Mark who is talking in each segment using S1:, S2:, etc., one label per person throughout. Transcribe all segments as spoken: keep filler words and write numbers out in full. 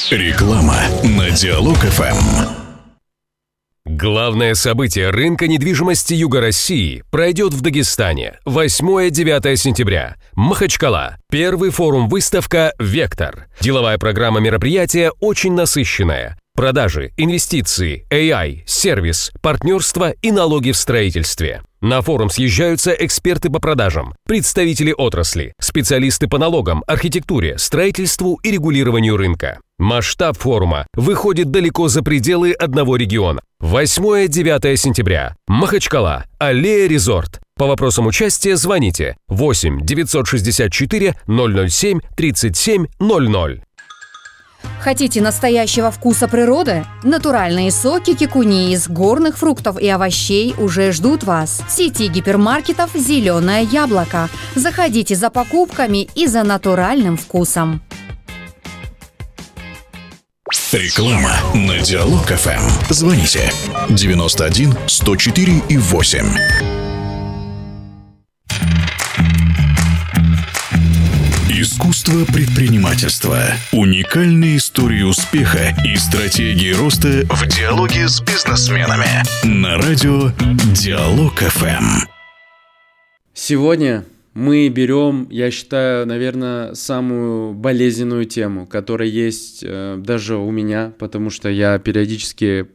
S1: Реклама на Диалог эф эм.
S2: Главное событие рынка недвижимости Юга России пройдет в Дагестане восьмое-девятое сентября. Махачкала. Первый форум-выставка «Вектор». Деловая программа мероприятия очень насыщенная. Продажи, инвестиции, эй ай, сервис, партнерство и налоги в строительстве. На форум съезжаются эксперты по продажам, представители отрасли, специалисты по налогам, архитектуре, строительству и регулированию рынка. Масштаб форума выходит далеко за пределы одного региона. восьмое-девятое сентября. Махачкала. Аллея Резорт. По вопросам участия звоните восемь девятьсот шестьдесят четыре ноль ноль семь тридцать семь ноль ноль.
S3: Хотите настоящего вкуса природы? Натуральные соки кикуни из горных фруктов и овощей уже ждут вас. В сети гипермаркетов «Зеленое яблоко». Заходите за покупками и за натуральным вкусом.
S1: Реклама на Диалог эф эм. Звоните девяносто один сто четыре и восемь. Искусство предпринимательства. Уникальные истории успеха и стратегии роста в диалоге с бизнесменами. На радио Диалог эф эм.
S4: Сегодня мы берем, я считаю, наверное, самую болезненную тему, которая есть э, даже у меня, потому что я периодически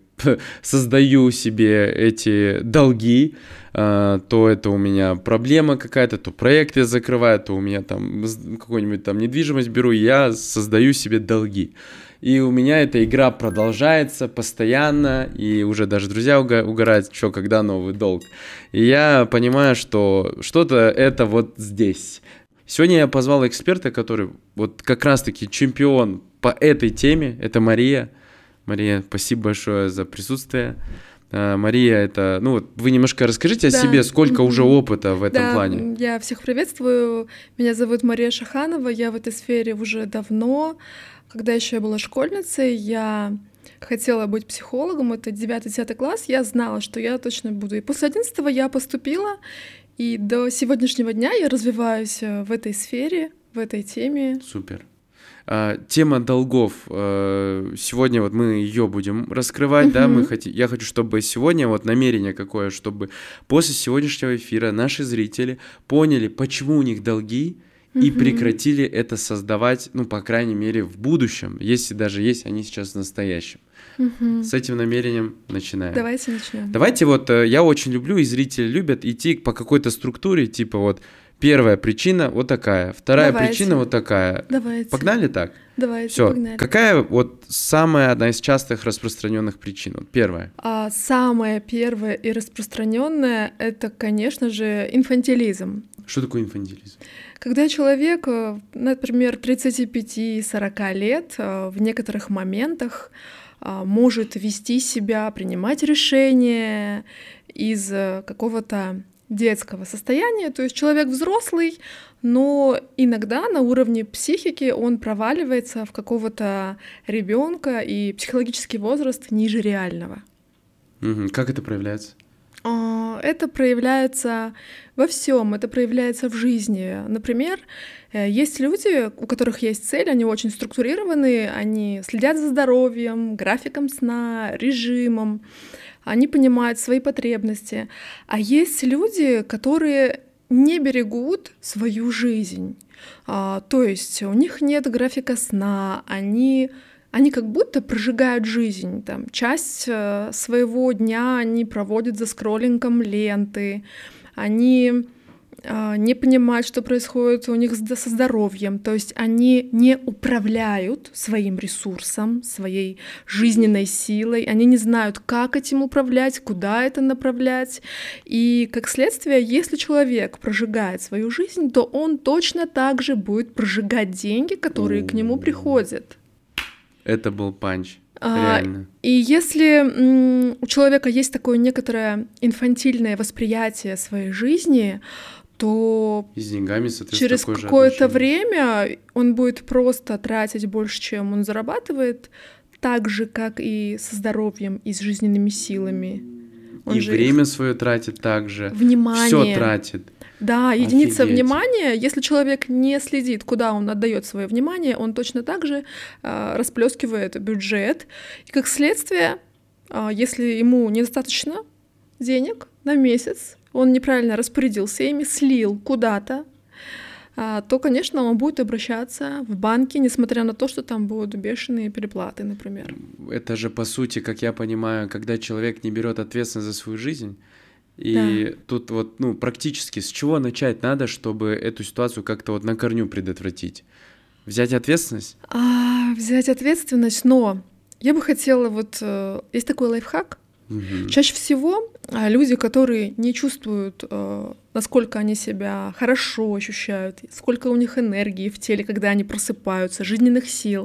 S4: создаю себе эти долги. Uh, то это у меня проблема какая-то, то проект я закрываю, то у меня там какую-нибудь там недвижимость беру, и я создаю себе долги. И у меня эта игра продолжается постоянно, и уже даже друзья угорают, что когда новый долг. И я понимаю, что что-то это вот здесь. Сегодня я позвал эксперта, который вот как раз-таки чемпион по этой теме, это Мария. Мария, спасибо большое за присутствие. Мария, это, ну вот вы немножко расскажите
S5: да.
S4: о себе, сколько mm-hmm. уже опыта в этом
S5: да,
S4: плане.
S5: Я всех приветствую. Меня зовут Мария Шаханова, я в этой сфере уже давно. Когда еще я была школьницей, я хотела быть психологом, это девятый-десятый класс, я знала, что я точно буду. И после одиннадцатого я поступила, и до сегодняшнего дня я развиваюсь в этой сфере, в этой теме.
S4: Супер. А, тема долгов. А, сегодня вот мы ее будем раскрывать, uh-huh. да, мы хотим, я хочу, чтобы сегодня вот намерение какое, чтобы после сегодняшнего эфира наши зрители поняли, почему у них долги, uh-huh. и прекратили это создавать, ну, по крайней мере, в будущем, если даже есть они сейчас в настоящем. Uh-huh. С этим намерением начинаем.
S5: Давайте начнем.
S4: Давайте вот, я очень люблю, и зрители любят идти по какой-то структуре, типа вот, первая причина вот такая, вторая Давайте. причина вот такая.
S5: Давайте.
S4: Погнали так?
S5: Давайте,
S4: Всё.
S5: погнали.
S4: Какая вот самая одна из частых распространенных причин? Вот первая.
S5: А, самая первая и распространенная это, конечно же, инфантилизм.
S4: Что такое инфантилизм?
S5: Когда человек, например, тридцать пять сорок лет, в некоторых моментах может вести себя, принимать решения из какого-то детского состояния, то есть человек взрослый, но иногда на уровне психики он проваливается в какого-то ребенка, и психологический возраст ниже реального.
S4: Угу. Как это проявляется?
S5: Это проявляется во всем, это проявляется в жизни. Например, есть люди, у которых есть цель, они очень структурированные, они следят за здоровьем, графиком сна, режимом, они понимают свои потребности. А есть люди, которые не берегут свою жизнь. А, то есть у них нет графика сна, они, они как будто прожигают жизнь. Там, часть э, своего дня они проводят за скроллингом ленты, они э, не понимают, что происходит у них со здоровьем. То есть они не управляют своим ресурсом, своей жизненной силой, они не знают, как этим управлять, куда это направлять. И как следствие, если человек прожигает свою жизнь, то он точно так же будет прожигать деньги, которые к нему приходят.
S4: Это был панч.
S5: А,
S4: реально.
S5: И если м, у человека есть такое некоторое инфантильное восприятие своей жизни, то
S4: и с деньгами, соответственно,
S5: через какое-то время он будет просто тратить больше, чем он зарабатывает, так же, как и со здоровьем и с жизненными силами. Он
S4: и время их... свое тратит также.
S5: Внимание.
S4: Все тратит.
S5: Да, единица
S4: Офигеть.
S5: внимания. Если человек не следит, куда он отдает свое внимание, он точно так же э, расплескивает бюджет. И как следствие, э, если ему недостаточно денег на месяц, он неправильно распорядился ими, слил куда-то, э, то, конечно, он будет обращаться в банки, несмотря на то, что там будут бешеные переплаты, например.
S4: Это же, по сути, как я понимаю, когда человек не берет ответственность за свою жизнь. И да. тут вот, ну, практически с чего начать надо, чтобы эту ситуацию как-то вот на корню предотвратить? Взять ответственность?
S5: А, взять ответственность, но я бы хотела вот... Э, есть такой лайфхак. Угу. Чаще всего э, люди, которые не чувствуют, э, насколько они себя хорошо ощущают, сколько у них энергии в теле, когда они просыпаются, жизненных сил,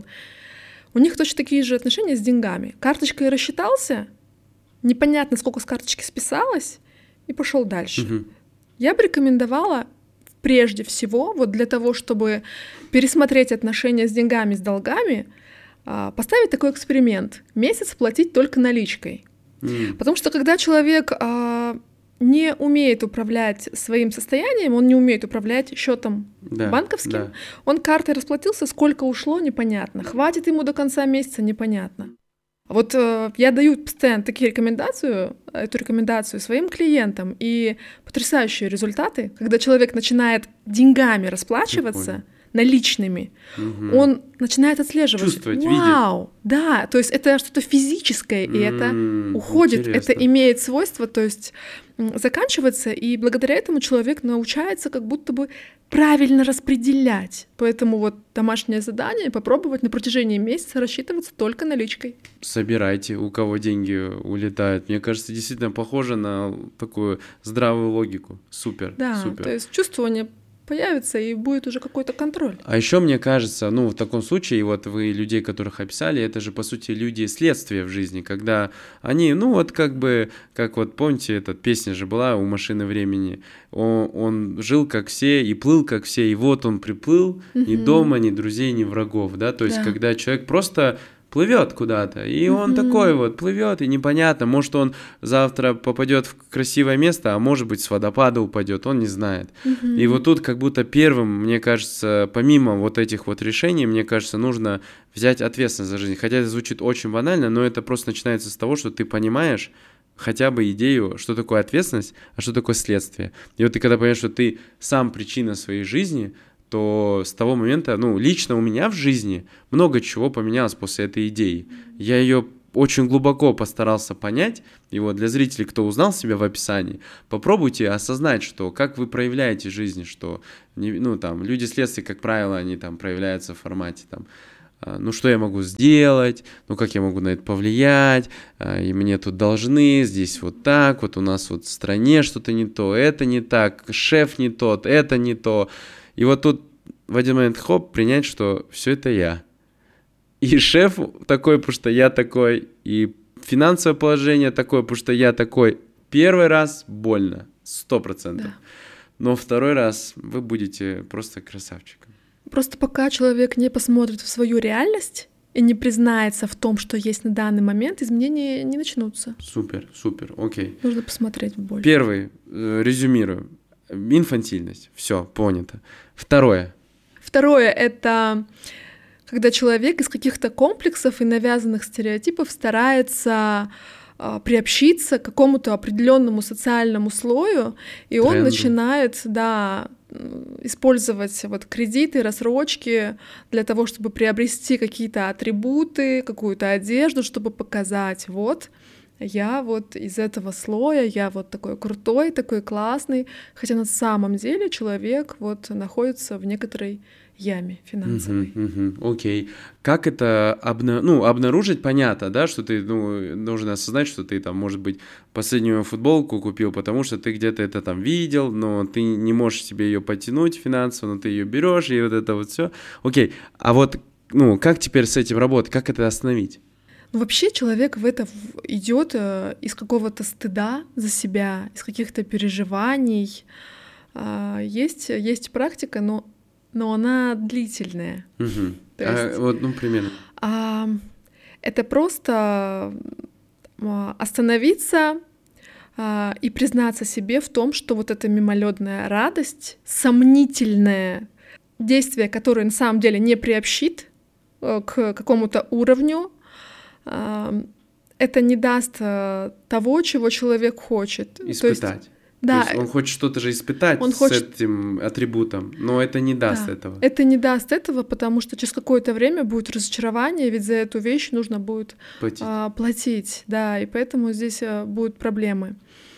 S5: у них точно такие же отношения с деньгами. Карточкой рассчитался, непонятно, сколько с карточки списалось, и пошел дальше. Угу. Я бы рекомендовала прежде всего, вот для того, чтобы пересмотреть отношения с деньгами, с долгами, поставить такой эксперимент. Месяц платить только наличкой. Mm. Потому что когда человек а, не умеет управлять своим состоянием, он не умеет управлять счетом да, банковским, да. он картой расплатился, сколько ушло, непонятно. Хватит ему до конца месяца, непонятно. Вот э, я даю постоянно такие рекомендации, эту рекомендацию своим клиентам, и потрясающие результаты, когда человек начинает деньгами расплачиваться, наличными, угу. он начинает отслеживать.
S4: Чувствовать,
S5: Вау,
S4: видеть.
S5: Да, то есть это что-то физическое, и м-м, это уходит, интересно. Это имеет свойство, то есть заканчиваться, и благодаря этому человек научается как будто бы правильно распределять. Поэтому вот домашнее задание — попробовать на протяжении месяца рассчитываться только наличкой.
S4: Собирайте, у кого деньги улетают. Мне кажется, действительно похоже на такую здравую логику. Супер,
S5: да,
S4: супер.
S5: То есть чувствование появится, и будет уже какой-то контроль.
S4: А еще мне кажется, ну, в таком случае, вот вы людей, которых описали, это же, по сути, люди следствия в жизни, когда они, ну, вот как бы, как вот, помните, эта песня же была «У машины времени», он, он жил как все и плыл как все, и вот он приплыл, угу. ни дома, ни друзей, ни врагов, да, то есть, да. когда человек просто плывет куда-то, и он mm-hmm. такой вот плывет, и непонятно, может, он завтра попадет в красивое место, а может быть, с водопада упадет, он не знает. Mm-hmm. И вот тут как будто первым, мне кажется, помимо вот этих вот решений, мне кажется, нужно взять ответственность за жизнь. Хотя это звучит очень банально, но это просто начинается с того, что ты понимаешь хотя бы идею, что такое ответственность, а что такое следствие. И вот ты когда понимаешь, что ты сам причина своей жизни, то с того момента, ну, лично у меня в жизни много чего поменялось после этой идеи. Я ее очень глубоко постарался понять, и вот для зрителей, кто узнал себя в описании, попробуйте осознать, что как вы проявляете жизнь, что, ну, там, люди следствия, как правило, они там проявляются в формате, там, ну, что я могу сделать, ну, как я могу на это повлиять, и мне тут должны, здесь вот так, вот у нас вот в стране что-то не то, это не так, шеф не тот, это не то. И вот тут в один момент, хоп, принять, что все это я. И шеф такой, потому что я такой, и финансовое положение такое, потому что я такой. Первый раз больно, сто процентов. Да. Но второй раз вы будете просто красавчиком.
S5: Просто пока человек не посмотрит в свою реальность и не признается в том, что есть на данный момент, изменения не начнутся.
S4: Супер, супер, окей.
S5: Нужно посмотреть в боль.
S4: Первый, э, резюмирую. Инфантильность. Все, понято. Второе.
S5: Второе — это когда человек из каких-то комплексов и навязанных стереотипов старается э, приобщиться к какому-то определенному социальному слою, и Тренду. Он начинает, да, использовать вот кредиты, рассрочки для того, чтобы приобрести какие-то атрибуты, какую-то одежду, чтобы показать, вот, я вот из этого слоя, я вот такой крутой, такой классный, хотя на самом деле человек вот находится в некоторой яме финансовой.
S4: Окей. Uh-huh, uh-huh. Okay. Как это обна... ну, обнаружить? Понятно, да, что ты, ну, нужно осознать, что ты там, может быть, последнюю футболку купил, потому что ты где-то это там видел, но ты не можешь себе ее потянуть финансово, но ты ее берешь, и вот это вот все. Окей. А вот, ну, как теперь с этим работать? Как это остановить?
S5: Ну, вообще человек в это идет из какого-то стыда за себя, из каких-то переживаний. Есть, есть практика, но, но она длительная.
S4: Угу. То есть, а, вот, ну, примерно.
S5: Это просто остановиться, а, и признаться себе в том, что вот эта мимолетная радость, сомнительное действие, которое на самом деле не приобщит к какому-то уровню, а, это не даст того, чего человек хочет.
S4: Испытать.
S5: Да.
S4: То есть он хочет что-то же испытать
S5: он
S4: с
S5: хочет...
S4: этим атрибутом, но это не даст
S5: да.
S4: этого.
S5: Это не даст этого, потому что через какое-то время будет разочарование, ведь за эту вещь нужно будет платить. А, платить, да, и поэтому здесь а, будут проблемы.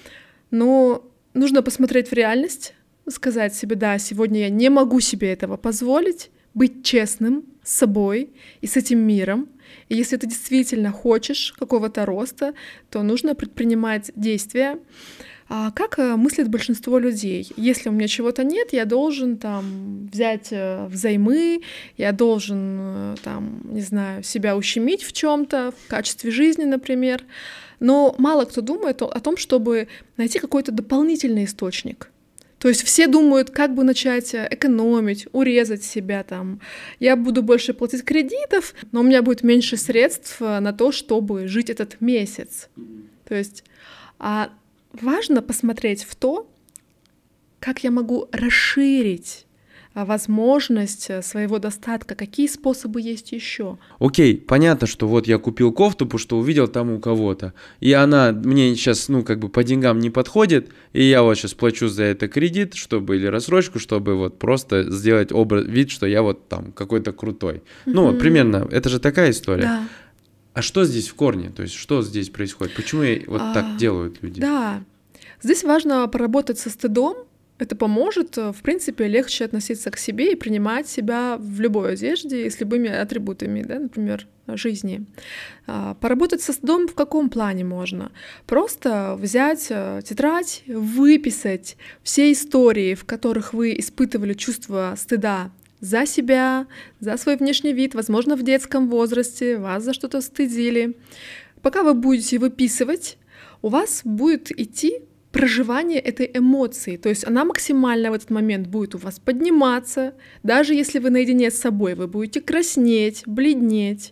S5: Но нужно посмотреть в реальность, сказать себе, да, сегодня я не могу себе этого позволить, быть честным с собой и с этим миром. И если ты действительно хочешь какого-то роста, то нужно предпринимать действия. А как мыслит большинство людей? Если у меня чего-то нет, я должен там взять взаймы, я должен там, не знаю, себя ущемить в чем-то, в качестве жизни, например. Но мало кто думает о том, чтобы найти какой-то дополнительный источник. То есть все думают, как бы начать экономить, урезать себя там. Я буду больше платить кредитов, но у меня будет меньше средств на то, чтобы жить этот месяц. То есть а важно посмотреть в то, как я могу расширить возможность своего достатка, какие способы есть еще.
S4: Окей, понятно, что вот я купил кофту, потому что увидел там у кого-то, и она мне сейчас, ну, как бы по деньгам не подходит, и я вот сейчас плачу за это кредит, чтобы, или рассрочку, чтобы вот просто сделать образ, вид, что я вот там какой-то крутой. Mm-hmm. Ну, вот примерно, это же такая история.
S5: Да.
S4: А что здесь в корне? То есть что здесь происходит? Почему вот а, так делают люди?
S5: Да, здесь важно поработать со стыдом. Это поможет, в принципе, легче относиться к себе и принимать себя в любой одежде и с любыми атрибутами, да, например, жизни. Поработать со стыдом в каком плане можно? Просто взять тетрадь, выписать все истории, в которых вы испытывали чувство стыда за себя, за свой внешний вид, возможно, в детском возрасте, вас за что-то стыдили. Пока вы будете выписывать, у вас будет идти проживание этой эмоции, то есть она максимально в этот момент будет у вас подниматься, даже если вы наедине с собой, вы будете краснеть, бледнеть,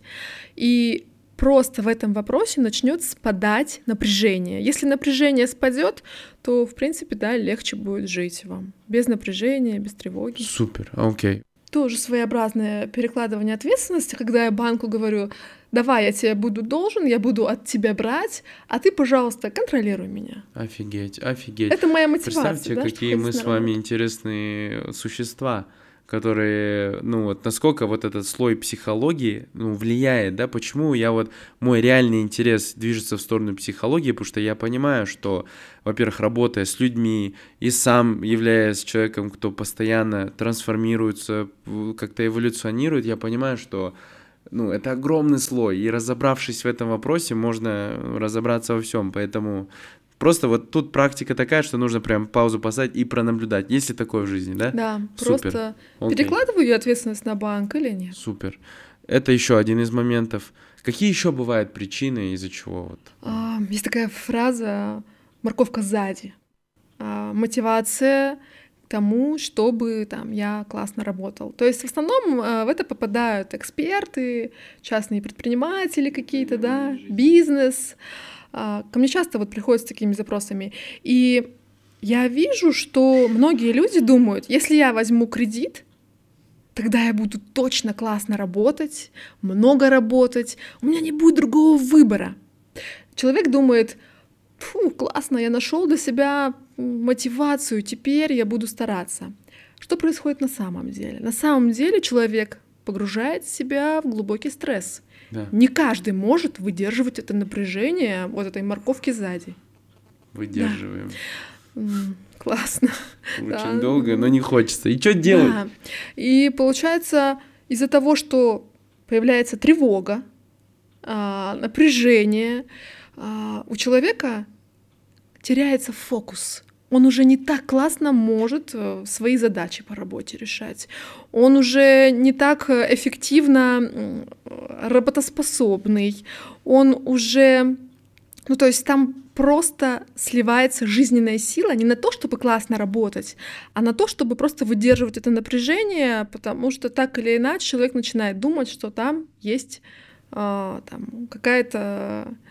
S5: и просто в этом вопросе начнет спадать напряжение. Если напряжение спадет, то, в принципе, да, легче будет жить вам, без напряжения, без тревоги.
S4: Супер, окей.
S5: Тоже своеобразное перекладывание ответственности, когда я банку говорю: давай, я тебе буду должен, я буду от тебя брать, а ты, пожалуйста, контролируй меня.
S4: Офигеть, офигеть.
S5: Это моя мотивация.
S4: Представьте,
S5: да,
S4: какие мы с вами интересные существа, которые, ну вот, насколько вот этот слой психологии, ну, влияет, да, почему я вот, мой реальный интерес движется в сторону психологии, потому что я понимаю, что, во-первых, работая с людьми и сам являясь человеком, кто постоянно трансформируется, как-то эволюционирует, я понимаю, что ну, это огромный слой, и разобравшись в этом вопросе, можно разобраться во всем, поэтому просто вот тут практика такая, что нужно прям паузу поставить и пронаблюдать, есть ли такое в жизни, да?
S5: Да,
S4: Супер.
S5: Просто
S4: Окей.
S5: перекладываю я ответственность на банк или нет?
S4: Супер. Это еще один из моментов. Какие еще бывают причины, из-за чего вот?
S5: А, есть такая фраза «морковка сзади». А, мотивация тому, чтобы там я классно работал. То есть в основном э, в это попадают эксперты, частные предприниматели какие-то, да, бизнес. Э, ко мне часто вот приходят с такими запросами. И я вижу, что многие люди думают, если я возьму кредит, тогда я буду точно классно работать, много работать, у меня не будет другого выбора. Человек думает: фу, классно, я нашел для себя мотивацию, теперь я буду стараться. Что происходит на самом деле? На самом деле человек погружает себя в глубокий стресс.
S4: Да.
S5: Не каждый может выдерживать это напряжение вот этой морковки сзади.
S4: Выдерживаем.
S5: Да. Классно.
S4: Очень
S5: да.
S4: долго, но не хочется. И что делать?
S5: Да. И получается, из-за того, что появляется тревога, напряжение, у человека теряется фокус. Он уже не так классно может свои задачи по работе решать. Он уже не так эффективно работоспособный. Он уже... Ну, то есть там просто сливается жизненная сила не на то, чтобы классно работать, а на то, чтобы просто выдерживать это напряжение, потому что так или иначе человек начинает думать, что там есть э, там, какая-то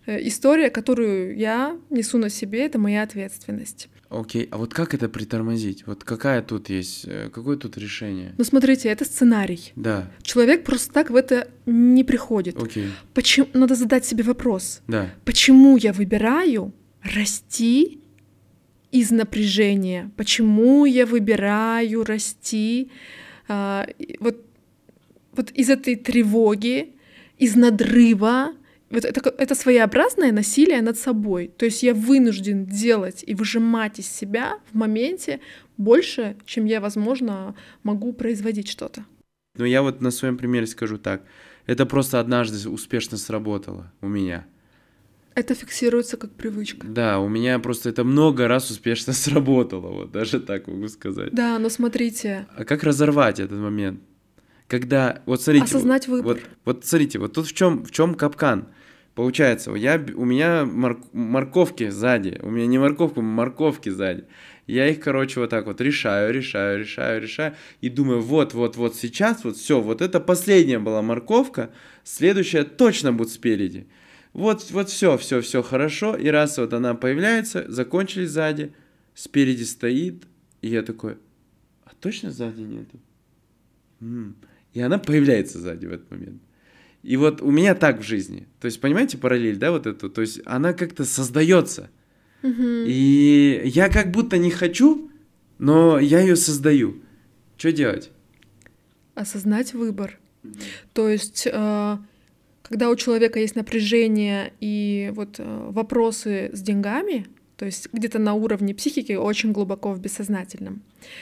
S5: история, которую я несу на себе, это моя ответственность.
S4: Окей, а вот как это притормозить? Вот какая тут есть, какое тут решение?
S5: Ну, смотрите, это сценарий.
S4: Да.
S5: Человек просто так в это не приходит.
S4: Окей.
S5: Почему? Надо задать себе вопрос.
S4: Да.
S5: Почему я выбираю расти из напряжения? Почему я выбираю расти а, вот, вот из этой тревоги, из надрыва? Вот это, это своеобразное насилие над собой. То есть я вынужден делать и выжимать из себя в моменте больше, чем я, возможно, могу производить что-то.
S4: Ну, я вот на своем примере скажу так. Это просто однажды успешно сработало у меня.
S5: Это фиксируется как привычка.
S4: Да, у меня просто это много раз успешно сработало, вот даже так могу сказать.
S5: Да, но смотрите.
S4: А как разорвать этот момент? Когда, вот смотрите,
S5: осознать выбор.
S4: Вот, вот смотрите, вот тут в чем в чем капкан? Получается, я, у меня мор, морковки сзади, у меня не морковка, морковки сзади. Я их, короче, вот так вот решаю, решаю, решаю, решаю, и думаю, вот, вот, вот сейчас, вот все, вот это последняя была морковка, следующая точно будет спереди. Вот, вот все, все, все хорошо, и раз вот она появляется, закончили сзади, спереди стоит, и я такой, а точно сзади нету? М-м. И она появляется сзади в этот момент. И вот у меня так в жизни. То есть, понимаете, параллель, да, вот эту? То есть она как-то создается.
S5: Угу.
S4: И я как будто не хочу, но я ее создаю. Что делать?
S5: Осознать выбор. То есть, когда у человека есть напряжение и вот вопросы с деньгами, то есть где-то на уровне психики, очень глубоко в бессознательном,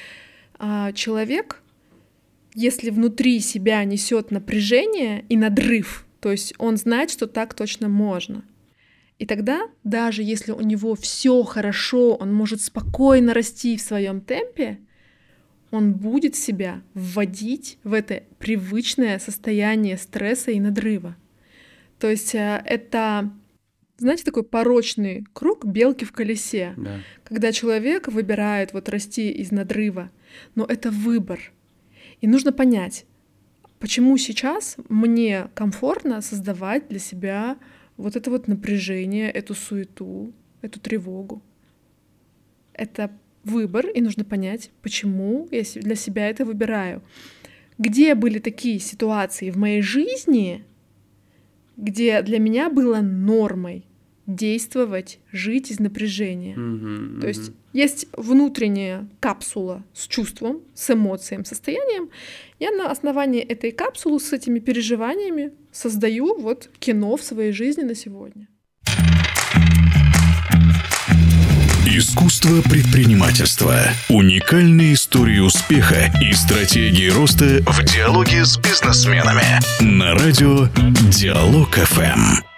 S5: человек, если внутри себя несет напряжение и надрыв, то есть он знает, что так точно можно. И тогда, даже если у него все хорошо, он может спокойно расти в своем темпе, он будет себя вводить в это привычное состояние стресса и надрыва. То есть это, знаете, такой порочный круг белки в колесе,
S4: Да.
S5: когда человек выбирает вот расти из надрыва, но это выбор. И нужно понять, почему сейчас мне комфортно создавать для себя вот это вот напряжение, эту суету, эту тревогу. Это выбор, и нужно понять, почему я для себя это выбираю. Где были такие ситуации в моей жизни, где для меня было нормой действовать, жить из напряжения.
S4: Угу,
S5: То
S4: угу.
S5: есть есть внутренняя капсула с чувством, с эмоцией, состоянием. Я на основании этой капсулы с этими переживаниями создаю вот кино в своей жизни на сегодня.
S1: Искусство предпринимательства. Уникальные истории успеха и стратегии роста в диалоге с бизнесменами. На радио Диалог эф эм.